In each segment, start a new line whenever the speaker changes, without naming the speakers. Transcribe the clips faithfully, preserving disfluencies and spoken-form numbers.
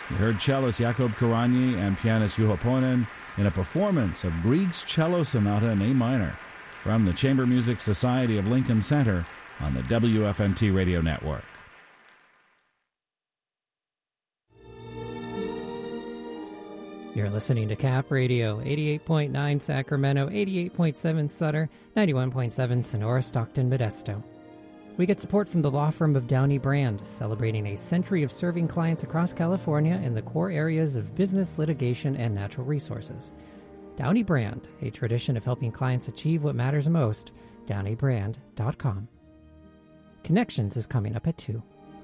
We heard cellist Jakub Karanyi and pianist Juho Poinen in a performance of Grieg's Cello Sonata in A minor from the Chamber Music Society of Lincoln Center on the W F N T Radio Network.
You're listening to Cap Radio, eighty-eight point nine Sacramento, eighty-eight point seven Sutter, ninety-one point seven Sonora, Stockton, Modesto. We get support from the law firm of Downey Brand, celebrating a century of serving clients across California in the core areas of business, litigation, and natural resources. Downey Brand, a tradition of helping clients achieve what matters most, downey brand dot com. Connections is coming up at two.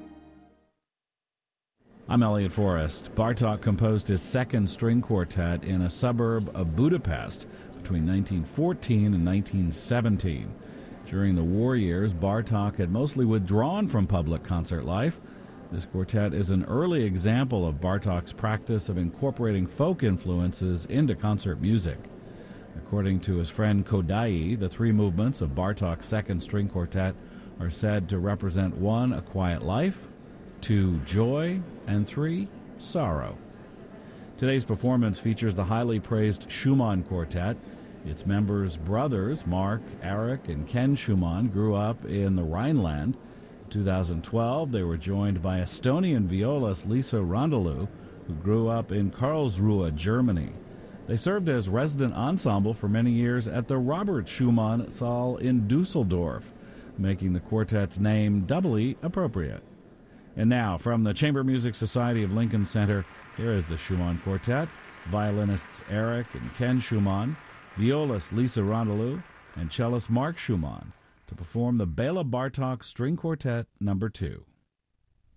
I'm Elliot Forrest. Bartók composed his second string quartet in a suburb of Budapest between nineteen fourteen and nineteen seventeen. During the war years, Bartók had mostly withdrawn from public concert life. This quartet is an early example of Bartók's practice of incorporating folk influences into concert music. According to his friend Kodayi, the three movements of Bartók's second string quartet are said to represent one, a quiet life, two, joy, and three, sorrow. Today's performance features the highly praised Schumann Quartet. Its members' brothers, Mark, Eric, and Ken Schumann, grew up in the Rhineland. In two thousand twelve, they were joined by Estonian violist Lisa Rondeloo, who grew up in Karlsruhe, Germany. They served as resident ensemble for many years at the Robert Schumann Saal in Dusseldorf, making the quartet's name doubly appropriate. And now, from the Chamber Music Society of Lincoln Center, here is the Schumann Quartet, violinists Eric and Ken Schumann, violist Lisa Rondeloo, and cellist Mark Schumann, to perform the Bela Bartók String Quartet Number two.